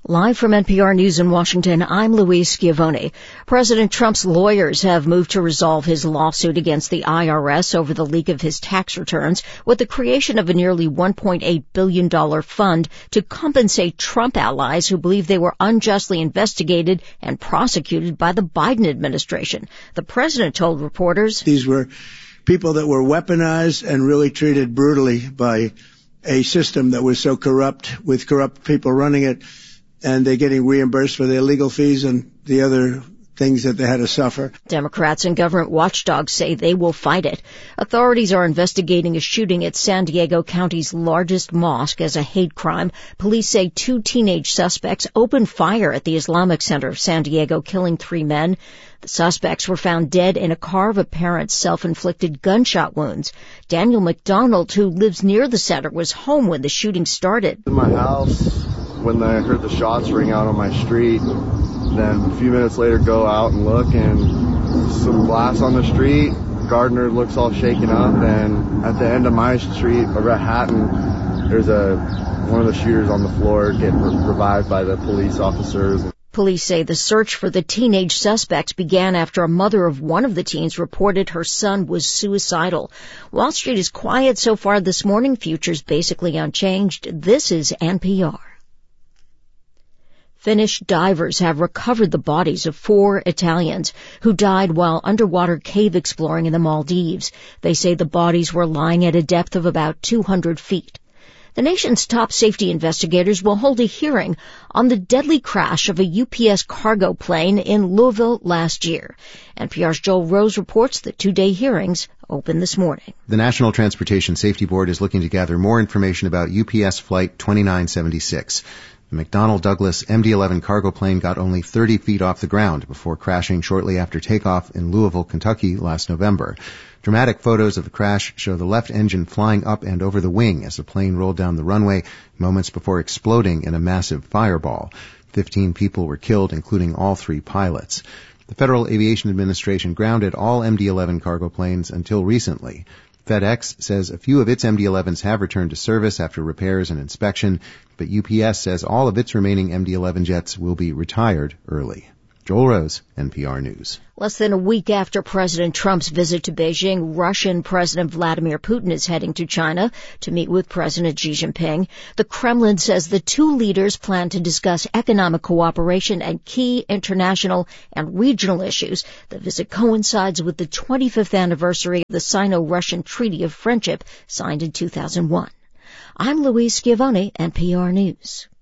Live from NPR News in Washington, I'm Louise Schiavone. President Trump's lawyers have moved to resolve his lawsuit against the IRS over the leak of his tax returns with the creation of a nearly $1.8 billion fund to compensate Trump allies who believe they were unjustly investigated and prosecuted by the Biden administration. The president told reporters, "These were people that were weaponized and really treated brutally by a system that was so corrupt, with corrupt people running it, and they're getting reimbursed for their legal fees and the other things that they had to suffer." Democrats and government watchdogs say they will fight it. Authorities are investigating a shooting at San Diego County's largest mosque as a hate crime. Police say 2 teenage suspects opened fire at the Islamic Center of San Diego, killing 3 men. The suspects were found dead in a car of a parent's self-inflicted gunshot wounds. Daniel McDonald, who lives near the center, was home when the shooting started. In my house, when I heard the shots ring out on my street, then a few minutes later go out and look, and some glass on the street. Gardner looks all shaken up, and at the end of my street, over at Hatton, there's one of the shooters on the floor getting revived by the police officers. Police say the search for the teenage suspects began after a mother of one of the teens reported her son was suicidal. Wall Street is quiet so far this morning, futures basically unchanged. This is NPR. Finnish divers have recovered the bodies of 4 Italians who died while underwater cave exploring in the Maldives. They say the bodies were lying at a depth of about 200 feet. The nation's top safety investigators will hold a hearing on the deadly crash of a UPS cargo plane in Louisville last year. NPR's Joel Rose reports the 2-day hearings open this morning. The National Transportation Safety Board is looking to gather more information about UPS Flight 2976. The McDonnell Douglas MD-11 cargo plane got only 30 feet off the ground before crashing shortly after takeoff in Louisville, Kentucky last November. Dramatic photos of the crash show the left engine flying up and over the wing as the plane rolled down the runway moments before exploding in a massive fireball. 15 people were killed, including all 3 pilots. The Federal Aviation Administration grounded all MD-11 cargo planes until recently. FedEx says a few of its MD-11s have returned to service after repairs and inspection, but UPS says all of its remaining MD-11 jets will be retired early. Joel Rose, NPR News. Less than a week after President Trump's visit to Beijing, Russian President Vladimir Putin is heading to China to meet with President Xi Jinping. The Kremlin says the 2 leaders plan to discuss economic cooperation and key international and regional issues. The visit coincides with the 25th anniversary of the Sino-Russian Treaty of Friendship signed in 2001. I'm Louise Schiavone, NPR News.